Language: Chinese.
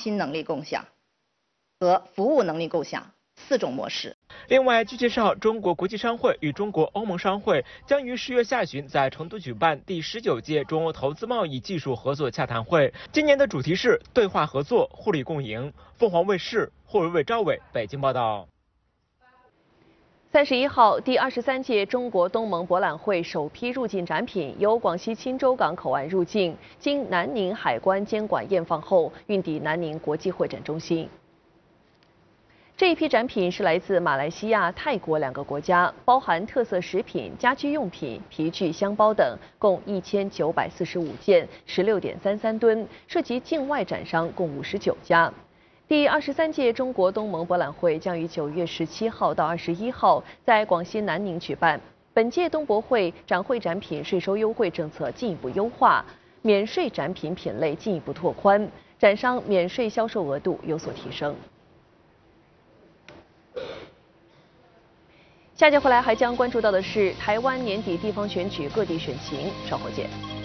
品能力共享和服务能力共享4种模式。 另外，据介绍，中国国际商会与中国欧盟商会将于10月下旬在成都举办第19届中欧投资贸易技术合作洽谈会。今年的主题是对话合作，互利共赢。凤凰卫视霍维伟、赵伟北京报道。 31号，第23届中国东盟博览会首批入境展品由广西钦州港口岸入境，经南宁海关监管验放后，运抵南宁国际会展中心。这一批展品是来自马来西亚、泰国2个国家，包含特色食品、家居用品、皮具、箱包等，共1945件，16.33吨，涉及境外展商共59家。第23届中国东盟博览会将于9月17号到21号在广西南宁举办。本届东博会展会展品税收优惠政策进一步优化，免税展品品类进一步拓宽，展商免税销售额度有所提升。下节回来还将关注到的是台湾年底地方选举各地选情，稍后见。